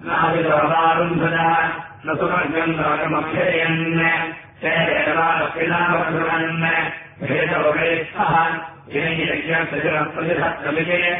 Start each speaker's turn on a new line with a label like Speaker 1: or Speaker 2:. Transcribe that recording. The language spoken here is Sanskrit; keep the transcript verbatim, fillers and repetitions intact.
Speaker 1: नाविदवारुन्धनः न सुमर्गम् रागमभ्ययन् चेदेवारपिलावन् भेदववेष्ठः येन यज्ञसजरप्रतिहत्तमिते